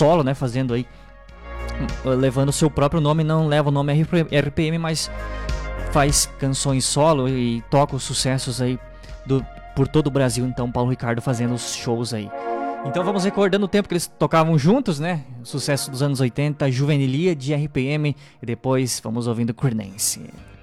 solo, né, fazendo aí, levando o seu próprio nome, não leva o nome RPM, mas faz canções solo e toca os sucessos aí por todo o Brasil. Então Paulo Ricardo fazendo os shows aí. Então vamos recordando o tempo que eles tocavam juntos, né? Sucesso dos anos 80, Juvenilia, de RPM, e depois vamos ouvindo Creedence.